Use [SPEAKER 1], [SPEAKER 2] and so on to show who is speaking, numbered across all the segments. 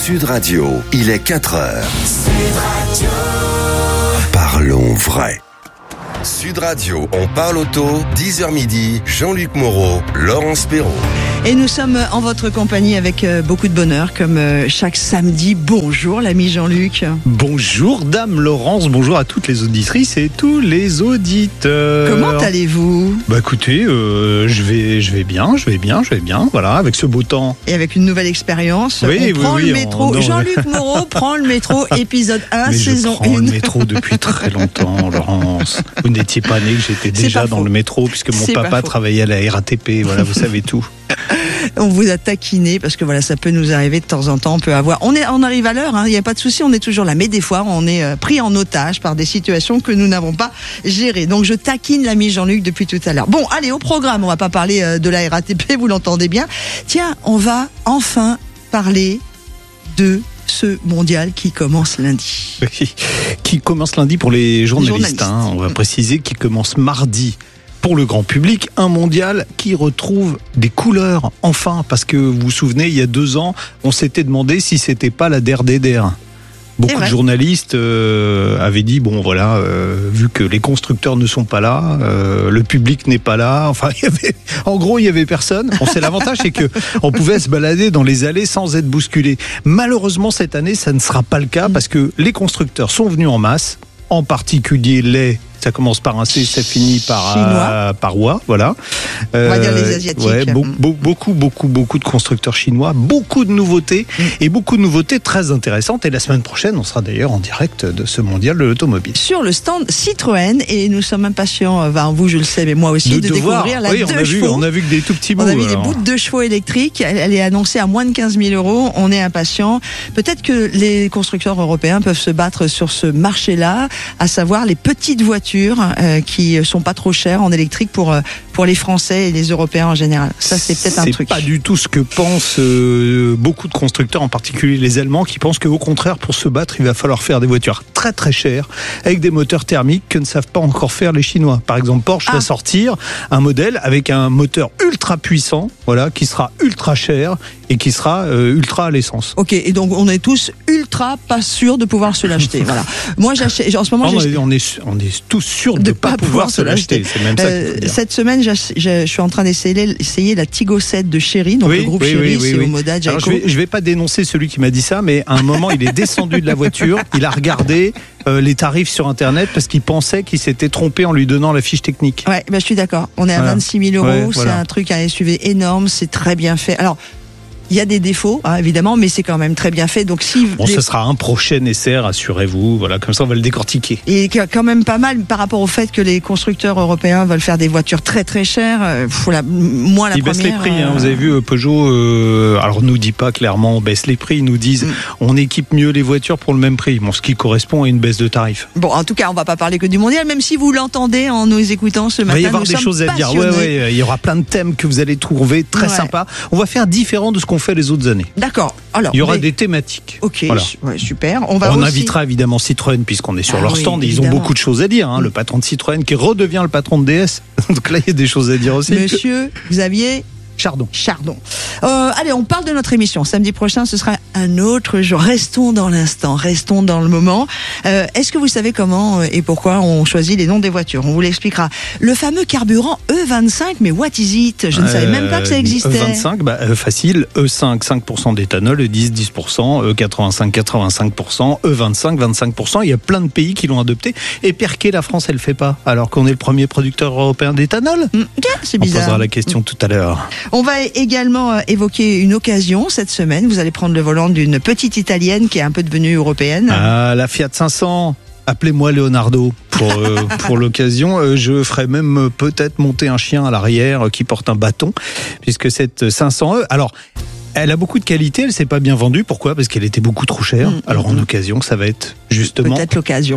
[SPEAKER 1] Sud Radio, il est 4h. Sud Radio. Parlons vrai. Sud Radio, on parle auto, 10h midi, Jean-Luc Moreau, Laurence Perrault.
[SPEAKER 2] Et nous sommes en votre compagnie avec beaucoup de bonheur, comme chaque samedi. Bonjour l'ami Jean-Luc.
[SPEAKER 3] Bonjour dame Laurence, bonjour à toutes les auditrices et tous les auditeurs.
[SPEAKER 2] Comment allez-vous ?
[SPEAKER 3] Bah écoutez, je vais bien, voilà, avec ce beau temps.
[SPEAKER 2] Et avec une nouvelle expérience,
[SPEAKER 3] oui,
[SPEAKER 2] on prend le métro. Jean-Luc Moreau prend le métro, épisode 1, saison 1.
[SPEAKER 3] Je prends le métro depuis très longtemps, Laurence. Vous n'étiez pas née, j'étais déjà dans le métro, puisque mon papa travaillait à la RATP, voilà, vous savez tout.
[SPEAKER 2] On vous a taquiné parce que voilà, ça peut nous arriver de temps en temps. On peut avoir, on arrive à l'heure, il n'y a pas de souci, on est toujours là. Mais des fois, on est pris en otage par des situations que nous n'avons pas gérées. Donc je taquine l'ami Jean-Luc depuis tout à l'heure. Bon, allez au programme. On va pas parler de la RATP, vous l'entendez bien. Tiens, on va enfin parler de ce mondial qui commence lundi.
[SPEAKER 3] Qui commence lundi pour les journalistes. On va préciser qu'il commence mardi. Pour le grand public, un mondial qui retrouve des couleurs, enfin, parce que vous vous souvenez, il y a 2 ans, on s'était demandé si c'était pas la DER. Beaucoup de journalistes avaient dit, bon voilà, vu que les constructeurs ne sont pas là, le public n'est pas là, enfin, il y avait personne. Bon, c'est l'avantage, c'est que on pouvait se balader dans les allées sans être bousculé. Malheureusement, cette année, ça ne sera pas le cas, parce que les constructeurs sont venus en masse, en particulier ça commence par un C, ça finit par OUA, voilà.
[SPEAKER 2] On va dire les Asiatiques.
[SPEAKER 3] Ouais, beaucoup de constructeurs chinois, beaucoup de nouveautés et beaucoup de nouveautés très intéressantes. Et la semaine prochaine, on sera d'ailleurs en direct de ce mondial de l'automobile.
[SPEAKER 2] Sur le stand Citroën, et nous sommes impatients, vous je le sais, mais moi aussi, de découvrir la 2 chevaux.
[SPEAKER 3] On a vu que des tout petits bouts.
[SPEAKER 2] On a vu des bouts de 2 chevaux électriques. Elle est annoncée à moins de 15 000 €. On est impatients. Peut-être que les constructeurs européens peuvent se battre sur ce marché-là, à savoir les petites voitures qui sont pas trop chères en électrique pour les Français et les Européens en général. Ça, c'est peut-être un truc.
[SPEAKER 3] C'est pas du tout ce que pensent beaucoup de constructeurs, en particulier les Allemands, qui pensent qu'au contraire, pour se battre, il va falloir faire des voitures très très chères, avec des moteurs thermiques que ne savent pas encore faire les Chinois. Par exemple, Porsche va sortir un modèle avec un moteur ultra puissant, voilà, qui sera ultra cher et qui sera ultra à l'essence.
[SPEAKER 2] Ok, et donc on est tous ultra pas sûrs de pouvoir se l'acheter. Voilà. Moi, j'achète. En ce moment,
[SPEAKER 3] on est tous sûrs de pas pouvoir se l'acheter. C'est même ça qu'il faut dire.
[SPEAKER 2] Cette semaine, je suis en train d'essayer la Tigo 7 de Chery, donc le groupe Chery, c'est au Moda Jayco.
[SPEAKER 3] Je vais pas dénoncer celui qui m'a dit ça, mais à un moment, il est descendu de la voiture, il a regardé les tarifs sur Internet parce qu'il pensait qu'il s'était trompé en lui donnant la fiche technique.
[SPEAKER 2] Ouais, je suis d'accord. On est à 26 000 €. C'est un truc, un SUV énorme, c'est très bien fait. Alors, il y a des défauts, évidemment, mais c'est quand même très bien fait. Donc,
[SPEAKER 3] ce sera un prochain essai, rassurez-vous. Voilà, comme ça, on va le décortiquer.
[SPEAKER 2] Et quand même pas mal par rapport au fait que les constructeurs européens veulent faire des voitures très très chères. Ils
[SPEAKER 3] baissent les prix. Vous avez vu Peugeot. Alors, nous dit pas clairement on baisse les prix. Ils nous disent on équipe mieux les voitures pour le même prix. Bon, ce qui correspond à une baisse de tarif.
[SPEAKER 2] Bon, en tout cas, on va pas parler que du mondial, même si vous l'entendez en nous écoutant ce matin.
[SPEAKER 3] Il va y avoir des choses à dire. Ouais, il y aura plein de thèmes que vous allez trouver très sympas. On va faire différent de ce qu'on fait les autres années.
[SPEAKER 2] D'accord. Alors,
[SPEAKER 3] il y aura des thématiques.
[SPEAKER 2] Ok, voilà. Super. On
[SPEAKER 3] invitera évidemment Citroën puisqu'on est sur leur stand. Ils ont beaucoup de choses à dire. Le patron de Citroën qui redevient le patron de DS. Donc là, il y a des choses à dire aussi.
[SPEAKER 2] Monsieur Xavier Chardon. Allez, on parle de notre émission. Samedi prochain, ce sera un autre jour. Restons dans l'instant, restons dans le moment. Est-ce que vous savez comment et pourquoi on choisit les noms des voitures ? On vous l'expliquera. Le fameux carburant E25, mais what is it ? Je ne savais même pas que ça existait.
[SPEAKER 3] E25, facile. E5, 5% d'éthanol. E10, 10%. E85, 85%. E25, 25%. Il y a plein de pays qui l'ont adopté. Et perqué la France, elle le fait pas, alors qu'on est le premier producteur européen d'éthanol ?
[SPEAKER 2] C'est bizarre.
[SPEAKER 3] On posera la question tout à l'heure.
[SPEAKER 2] On va également évoquer une occasion cette semaine. Vous allez prendre le volant d'une petite italienne qui est un peu devenue européenne.
[SPEAKER 3] La Fiat 500. Appelez-moi Leonardo pour l'occasion. Je ferai même peut-être monter un chien à l'arrière qui porte un bâton, puisque cette 500e. Alors, elle a beaucoup de qualité, elle s'est pas bien vendue. Pourquoi ? Parce qu'elle était beaucoup trop chère. Alors en occasion, ça va être justement
[SPEAKER 2] peut-être l'occasion.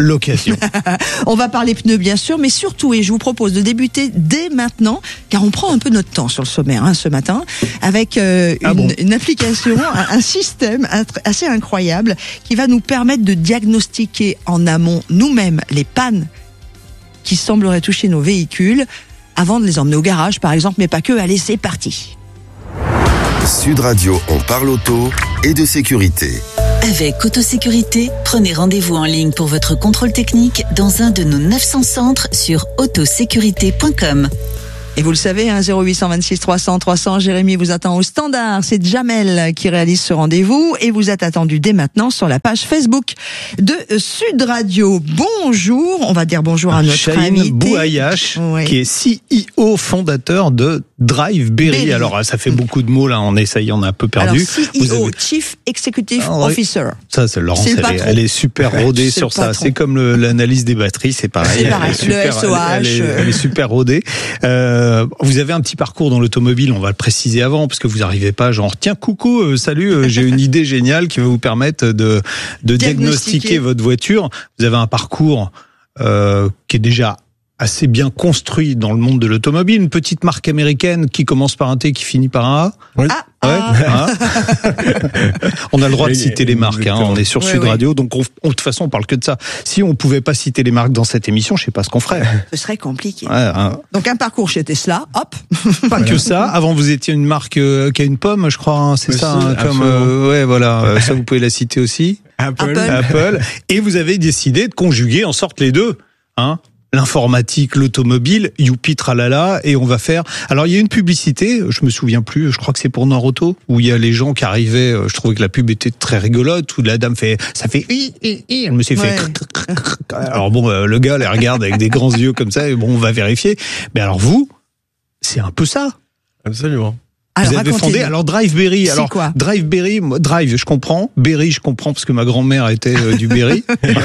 [SPEAKER 2] On va parler pneus bien sûr, mais surtout, et je vous propose de débuter dès maintenant, car on prend un peu notre temps sur le sommaire ce matin, avec une application, un système assez incroyable qui va nous permettre de diagnostiquer en amont nous-mêmes les pannes qui sembleraient toucher nos véhicules avant de les emmener au garage par exemple, mais pas que. Allez, c'est parti.
[SPEAKER 1] Sud Radio, on parle auto et de sécurité.
[SPEAKER 4] Avec Autosécurité, prenez rendez-vous en ligne pour votre contrôle technique dans un de nos 900 centres sur autosécurité.com.
[SPEAKER 2] Et vous le savez, 0826 300 300, Jérémy vous attend au standard. C'est Jamel qui réalise ce rendez-vous et vous êtes attendu dès maintenant sur la page Facebook de Sud Radio. Bonjour, on va dire bonjour à notre
[SPEAKER 3] Chahine
[SPEAKER 2] invité.
[SPEAKER 3] Bouayache, qui est CEO fondateur de Driveberry. Alors ça fait beaucoup de mots là, on a un peu perdu.
[SPEAKER 2] Alors, CEO, Chief Executive Officer.
[SPEAKER 3] Ça, c'est Laurence, elle est super rodée sur ça. C'est comme l'analyse des batteries, c'est pareil.
[SPEAKER 2] Le SOH.
[SPEAKER 3] Elle est super rodée. Vous avez un petit parcours dans l'automobile, on va le préciser avant, parce que vous n'arrivez pas genre, tiens, coucou, salut, j'ai une idée géniale qui va vous permettre de diagnostiquer votre voiture. Vous avez un parcours qui est déjà assez bien construit dans le monde de l'automobile, une petite marque américaine qui commence par un T, qui finit par un A.
[SPEAKER 5] Oui.
[SPEAKER 3] On a le droit de citer les marques, on est sur Sud Radio, donc de toute façon on parle que de ça. Si on pouvait pas citer les marques dans cette émission, je sais pas ce qu'on ferait.
[SPEAKER 2] Ce serait compliqué.
[SPEAKER 3] Ouais,
[SPEAKER 2] Donc un parcours chez Tesla, hop.
[SPEAKER 3] Pas que ça, avant vous étiez une marque qui a une pomme, je crois, c'est ça, comme ça vous pouvez la citer aussi. Apple. Et vous avez décidé de conjuguer en sorte les deux, l'informatique, l'automobile, youpi tralala, et on va faire. Alors il y a une publicité, je me souviens plus, je crois que c'est pour Nord Auto, où il y a les gens qui arrivaient. Je trouvais que la pub était très rigolote, où la dame ça fait elle me s'est fait. Alors bon, le gars les regarde avec des grands yeux comme ça, et bon, on va vérifier. Mais alors vous, c'est un peu ça.
[SPEAKER 5] Absolument.
[SPEAKER 3] Vous avez fondé alors Driveberry.
[SPEAKER 2] C'est quoi
[SPEAKER 3] Driveberry, Drive, je comprends. Berry, je comprends parce que ma grand-mère était du Berry.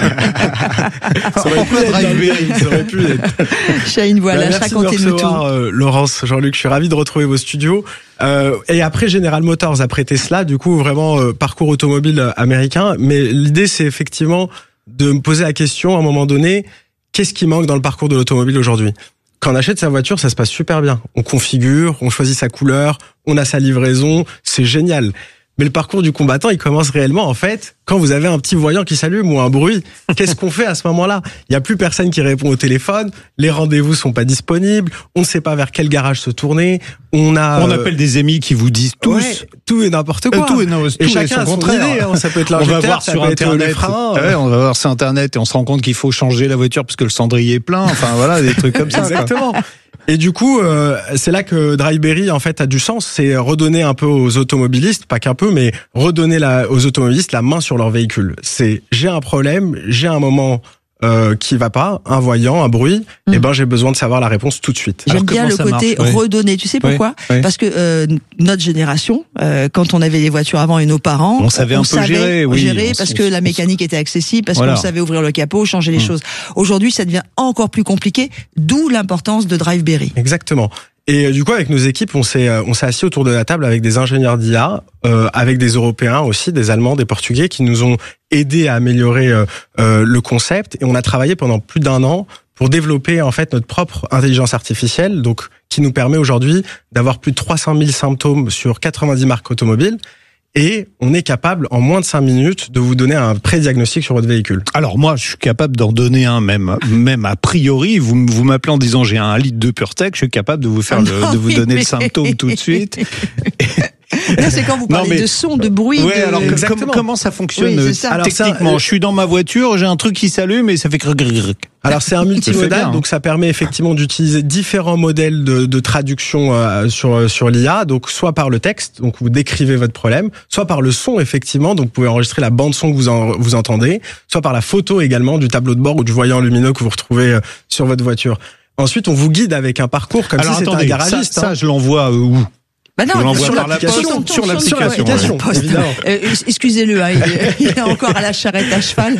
[SPEAKER 5] Ça aurait pu être.
[SPEAKER 2] Chahine, voilà, racontez-nous tout.
[SPEAKER 5] Laurence, Jean-Luc, je suis ravi de retrouver vos studios. Et après General Motors, après Tesla, du coup vraiment parcours automobile américain. Mais l'idée, c'est effectivement de me poser la question à un moment donné, qu'est-ce qui manque dans le parcours de l'automobile aujourd'hui ? Quand on achète sa voiture, ça se passe super bien. On configure, on choisit sa couleur, on a sa livraison, c'est génial. Mais le parcours du combattant, il commence réellement, en fait, quand vous avez un petit voyant qui s'allume ou un bruit. Qu'est-ce qu'on fait à ce moment-là ? Il n'y a plus personne qui répond au téléphone, les rendez-vous sont pas disponibles, on ne sait pas vers quel garage se tourner, on
[SPEAKER 3] appelle des amis qui vous disent tous.
[SPEAKER 5] Ouais, tout et n'importe quoi. Et chacun a son idée, ça peut être l'injecteur, ça peut être les freins.
[SPEAKER 3] On va voir sur Internet et on se rend compte qu'il faut changer la voiture parce que le cendrier est plein, enfin voilà, des trucs comme ça.
[SPEAKER 5] Exactement. Et du coup, c'est là que Driveberry en fait a du sens, c'est redonner un peu aux automobilistes, pas qu'un peu, mais redonner aux automobilistes la main sur leur véhicule. C'est j'ai un problème, j'ai un moment qui va pas, un voyant, un bruit, et ben j'ai besoin de savoir la réponse tout de suite.
[SPEAKER 2] J'aime bien le côté redonner. Tu sais pourquoi ? Parce que notre génération, quand on avait les voitures avant et nos parents,
[SPEAKER 3] on savait un peu gérer
[SPEAKER 2] parce que la mécanique était accessible, parce qu'on savait ouvrir le capot, changer les choses. Aujourd'hui, ça devient encore plus compliqué, d'où l'importance de Driveberry.
[SPEAKER 5] Exactement. Et du coup, avec nos équipes, on s'est assis autour de la table avec des ingénieurs d'IA, avec des Européens aussi, des Allemands, des Portugais, qui nous ont aidés à améliorer le concept. Et on a travaillé pendant plus d'1 an pour développer en fait notre propre intelligence artificielle, donc qui nous permet aujourd'hui d'avoir plus de 300 000 symptômes sur 90 marques automobiles. Et on est capable, en moins de 5 minutes, de vous donner un pré-diagnostic sur votre véhicule.
[SPEAKER 3] Alors moi, je suis capable d'en donner un, même a priori. Vous m'appelez en disant j'ai 1 litre de PureTech, je suis capable de vous faire de vous donner le symptôme tout de suite.
[SPEAKER 2] Là, c'est quand vous parlez de son, de bruit.
[SPEAKER 3] Ouais, alors comment ça fonctionne techniquement ? Je suis dans ma voiture, j'ai un truc qui s'allume et ça fait grrrr.
[SPEAKER 5] Alors c'est un multimodal, donc ça permet effectivement d'utiliser différents modèles de traduction sur l'IA, donc soit par le texte, donc vous décrivez votre problème, soit par le son effectivement, donc vous pouvez enregistrer la bande son que vous entendez, soit par la photo également du tableau de bord ou du voyant lumineux que vous retrouvez sur votre voiture. Ensuite, on vous guide avec un parcours comme si c'était un garagiste.
[SPEAKER 3] Ça, je l'envoie où ?
[SPEAKER 2] Bah non,
[SPEAKER 3] sur l'application.
[SPEAKER 5] Sur l'application, évidemment.
[SPEAKER 2] Excusez-le, il est encore à la charrette à cheval.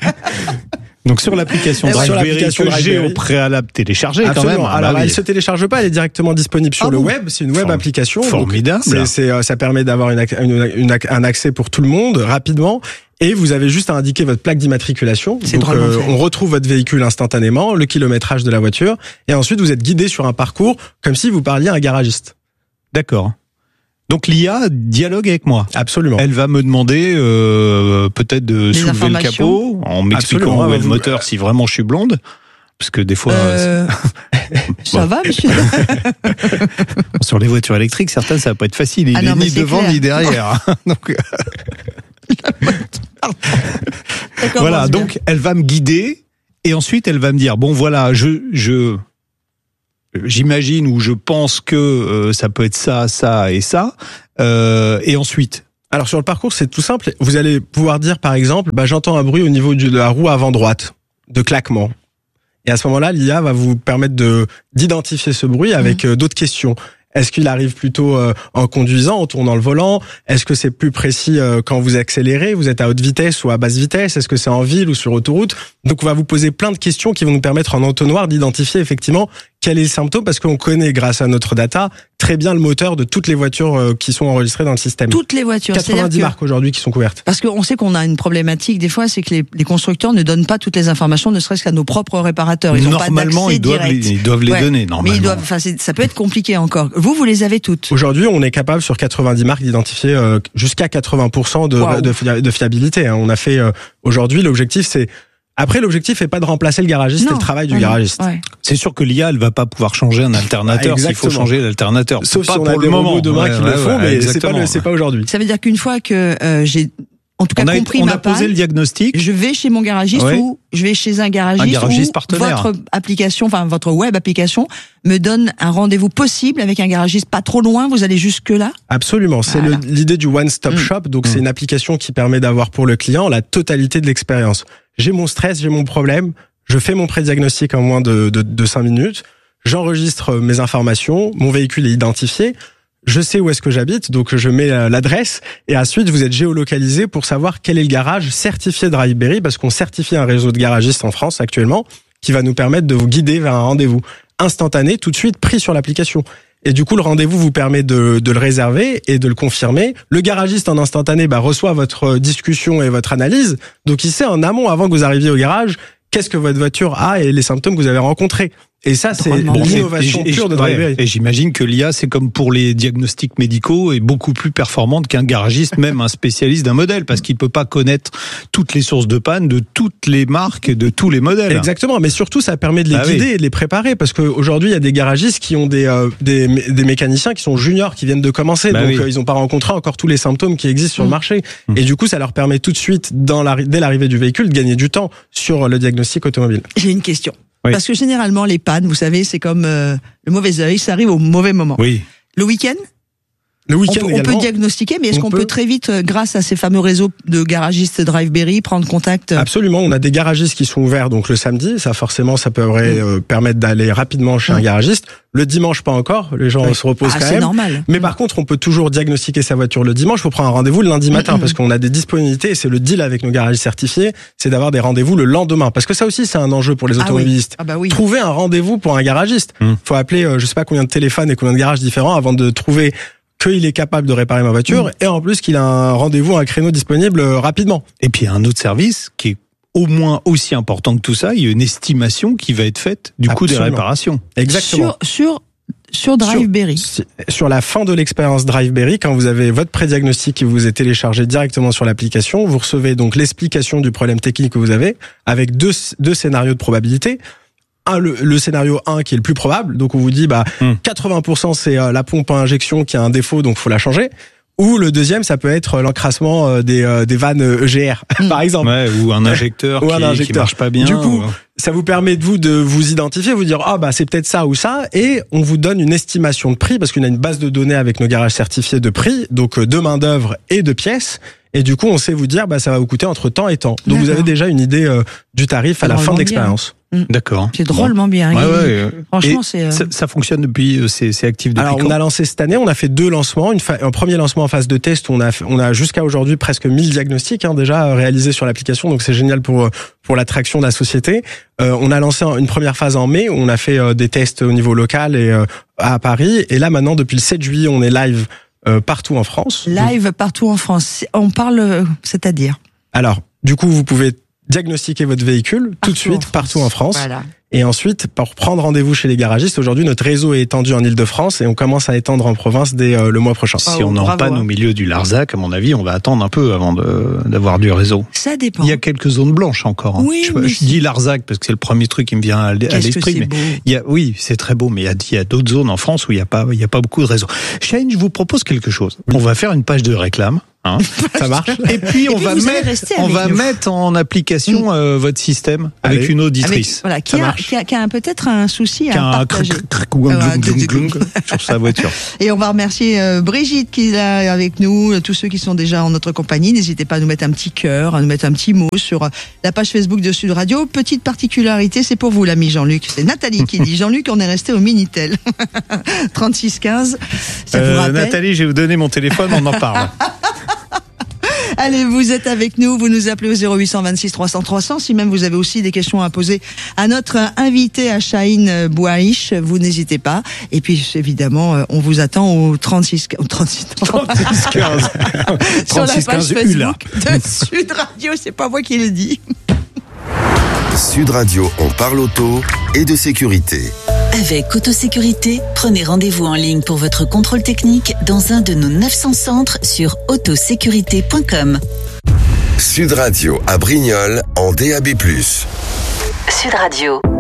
[SPEAKER 3] Donc sur l'application Driveberry que j'ai au préalable téléchargée quand même.
[SPEAKER 5] Alors elle se télécharge pas, elle est directement disponible sur le web. C'est une web application.
[SPEAKER 3] Formidable.
[SPEAKER 5] Ça permet d'avoir un accès pour tout le monde rapidement. Et vous avez juste à indiquer votre plaque d'immatriculation. Donc on retrouve votre véhicule instantanément, le kilométrage de la voiture, et ensuite vous êtes guidé sur un parcours comme si vous parliez à un garagiste.
[SPEAKER 3] D'accord. Donc l'IA dialogue avec moi.
[SPEAKER 5] Absolument.
[SPEAKER 3] Elle va me demander peut-être de soulever le capot en m'expliquant où est le moteur si vraiment je suis blonde. Parce que des fois...
[SPEAKER 2] Ça va, monsieur.
[SPEAKER 3] Sur les voitures électriques, certaines, ça va pas être facile. Il est ni devant ni derrière. Donc... Voilà, donc elle va me guider et ensuite elle va me dire bon voilà, j'imagine ou je pense que ça peut être ça, ça et ça, et ensuite.
[SPEAKER 5] Alors sur le parcours, c'est tout simple. Vous allez pouvoir dire par exemple, j'entends un bruit au niveau de la roue avant droite, de claquement. Et à ce moment-là, l'IA va vous permettre d'identifier ce bruit avec d'autres questions. Est-ce qu'il arrive plutôt en conduisant, en tournant le volant? Est-ce que c'est plus précis quand vous accélérez? Vous êtes à haute vitesse ou à basse vitesse? Est-ce que c'est en ville ou sur autoroute? Donc on va vous poser plein de questions qui vont nous permettre en entonnoir d'identifier effectivement quel est le symptôme, parce qu'on connaît grâce à notre data très bien le moteur de toutes les voitures qui sont enregistrées dans le système.
[SPEAKER 2] Toutes les voitures.
[SPEAKER 5] 90 marques aujourd'hui qui sont couvertes.
[SPEAKER 2] Parce qu'on sait qu'on a une problématique des fois, c'est que les constructeurs ne donnent pas toutes les informations, ne serait-ce qu'à nos propres réparateurs. Ils
[SPEAKER 3] normalement, ils doivent les donner. Normalement.
[SPEAKER 2] Mais ça peut être compliqué encore. Vous les avez toutes.
[SPEAKER 5] Aujourd'hui, on est capable sur 90 marques d'identifier jusqu'à 80% de fiabilité. On a fait aujourd'hui, l'objectif n'est pas de remplacer le garagiste, c'est le travail du garagiste.
[SPEAKER 2] Ouais.
[SPEAKER 3] C'est sûr que l'IA, elle va pas pouvoir changer un alternateur s'il faut changer l'alternateur.
[SPEAKER 5] Sauf
[SPEAKER 3] pas
[SPEAKER 5] si on
[SPEAKER 3] pour
[SPEAKER 5] a
[SPEAKER 3] le
[SPEAKER 5] des
[SPEAKER 3] moment.
[SPEAKER 5] robots demain qui le font, mais c'est pas aujourd'hui.
[SPEAKER 2] Ça veut dire qu'une fois que j'ai en tout cas compris ma panne,
[SPEAKER 3] posé le diagnostic.
[SPEAKER 2] Je vais chez mon garagiste ou je vais chez un garagiste
[SPEAKER 3] partenaire.
[SPEAKER 2] Votre application, enfin votre web application me donne un rendez-vous possible avec un garagiste pas trop loin, vous allez jusque là?
[SPEAKER 5] Absolument, c'est l'idée du one-stop shop, donc c'est une application qui permet d'avoir pour le client la totalité de l'expérience. J'ai mon stress, j'ai mon problème, je fais mon pré-diagnostic en moins de 5 minutes, j'enregistre mes informations, mon véhicule est identifié, je sais où est-ce que j'habite, donc je mets l'adresse, et ensuite vous êtes géolocalisé pour savoir quel est le garage certifié Driveberry, parce qu'on certifie un réseau de garagistes en France actuellement, qui va nous permettre de vous guider vers un rendez-vous instantané, tout de suite pris sur l'application. Et du coup, le rendez-vous vous permet de le réserver et de le confirmer. Le garagiste en instantané reçoit votre discussion et votre analyse, donc il sait en amont, avant que vous arriviez au garage, qu'est-ce que votre voiture a et les symptômes que vous avez rencontrés. Et ça, c'est l'innovation pure de Driveberry.
[SPEAKER 3] Et j'imagine que l'IA, c'est comme pour les diagnostics médicaux, est beaucoup plus performante qu'un garagiste, même un spécialiste d'un modèle, parce qu'il peut pas connaître toutes les sources de panne de toutes les marques, de tous les modèles.
[SPEAKER 5] Exactement, mais surtout, ça permet de les guider et de les préparer, parce qu'aujourd'hui, il y a des garagistes qui ont des mécaniciens qui sont juniors, qui viennent de commencer, donc ils n'ont pas rencontré encore tous les symptômes qui existent sur le marché. Et du coup, ça leur permet tout de suite, dès l'arrivée du véhicule, de gagner du temps sur le diagnostic automobile.
[SPEAKER 2] J'ai une question. Oui. Parce que généralement, les pannes, vous savez, c'est comme le mauvais œil, ça arrive au mauvais moment.
[SPEAKER 3] Oui.
[SPEAKER 2] Le week-end, on peut diagnostiquer, mais est-ce qu'on peut très vite, grâce à ces fameux réseaux de garagistes Driveberry, prendre contact?
[SPEAKER 5] Absolument, on a des garagistes qui sont ouverts donc le samedi, ça forcément ça peut permettre d'aller rapidement chez un garagiste. Le dimanche pas encore, les gens se reposent quand même.
[SPEAKER 2] C'est normal.
[SPEAKER 5] Mais par contre, on peut toujours diagnostiquer sa voiture le dimanche, faut prendre un rendez-vous le lundi matin parce qu'on a des disponibilités et c'est le deal avec nos garagistes certifiés, c'est d'avoir des rendez-vous le lendemain parce que ça aussi c'est un enjeu pour les automobilistes. Trouver un rendez-vous pour un garagiste. Faut appeler je sais pas combien de téléphones et combien de garages différents avant de trouver qu'il est capable de réparer ma voiture et en plus qu'il a un rendez-vous, un créneau disponible rapidement.
[SPEAKER 3] Et puis il y a un autre service qui est au moins aussi important que tout ça, il y a une estimation qui va être faite du coût des réparations.
[SPEAKER 5] Exactement.
[SPEAKER 2] Sur Driveberry.
[SPEAKER 5] Sur la fin de l'expérience Driveberry, quand vous avez votre pré-diagnostic qui vous est téléchargé directement sur l'application, vous recevez donc l'explication du problème technique que vous avez avec deux scénarios de probabilité. Le scénario 1 qui est le plus probable, donc on vous dit 80% c'est la pompe à injection qui a un défaut donc faut la changer, ou le deuxième ça peut être l'encrassement des vannes EGR par exemple,
[SPEAKER 3] ou un injecteur qui marche pas bien.
[SPEAKER 5] Du coup ça vous permet de vous identifier, vous dire c'est peut-être ça ou ça, et on vous donne une estimation de prix parce qu'on a une base de données avec nos garages certifiés de prix, donc de main d'œuvre et de pièces. Et du coup, on sait vous dire, ça va vous coûter entre temps et temps. Donc, vous avez déjà une idée du tarif à la fin de l'expérience.
[SPEAKER 3] D'accord.
[SPEAKER 2] C'est drôlement bien. Franchement,
[SPEAKER 3] ça fonctionne depuis, c'est actif depuis quand?
[SPEAKER 5] On a lancé cette année, on a fait 2 lancements. Un premier lancement en phase de test où on a jusqu'à aujourd'hui presque 1000 diagnostics, déjà réalisés sur l'application. Donc, c'est génial pour l'attraction de la société. On a lancé une première phase en mai où on a fait des tests au niveau local et à Paris. Et là, maintenant, depuis le 7 juillet, on est live partout en France.
[SPEAKER 2] Partout en France. On parle, c'est-à-dire?
[SPEAKER 5] Alors, du coup, vous pouvez diagnostiquer votre véhicule tout de suite partout en France.
[SPEAKER 2] Voilà.
[SPEAKER 5] Et ensuite, pour prendre rendez-vous chez les garagistes, aujourd'hui, notre réseau est étendu en Ile-de-France et on commence à étendre en province dès le mois prochain.
[SPEAKER 3] Si on en panne au milieu du Larzac, à mon avis, on va attendre un peu avant d'avoir du réseau.
[SPEAKER 2] Ça dépend.
[SPEAKER 3] Il y a quelques zones blanches encore.
[SPEAKER 2] Oui,
[SPEAKER 3] je dis Larzac parce que c'est le premier truc qui me vient à l'esprit. Mais c'est très beau, mais il y a d'autres zones en France où il y a pas beaucoup de réseaux. Shane, je vous propose quelque chose. On va faire une page de réclame. Hein.
[SPEAKER 5] Ça marche.
[SPEAKER 3] Et puis on va mettre en application votre système avec une auditrice.
[SPEAKER 2] Voilà, qui a peut-être un souci à partager
[SPEAKER 3] sur sa voiture.
[SPEAKER 2] Et on va remercier Brigitte qui est là avec nous, tous ceux qui sont déjà en notre compagnie. N'hésitez pas à nous mettre un petit cœur, à nous mettre un petit mot sur la page Facebook de Sud Radio. Petite particularité, c'est pour vous l'ami Jean-Luc. C'est Nathalie qui dit Jean-Luc, on est resté au Minitel. 3615. Ça vous rappelle?
[SPEAKER 3] Nathalie, je vais vous donner mon téléphone, on en parle.
[SPEAKER 2] Allez, vous êtes avec nous, vous nous appelez au 0826 300 300. Si même vous avez aussi des questions à poser à notre invité à Chahine Bouaïch, vous n'hésitez pas. Et puis évidemment, on vous attend au 36 15 sur la page Facebook de Sud Radio. C'est pas moi qui le dis.
[SPEAKER 1] Sud Radio, on parle auto et de sécurité.
[SPEAKER 4] Avec Autosécurité, prenez rendez-vous en ligne pour votre contrôle technique dans un de nos 900 centres sur autosécurité.com.
[SPEAKER 1] Sud Radio à Brignoles en DAB+.
[SPEAKER 4] Sud Radio.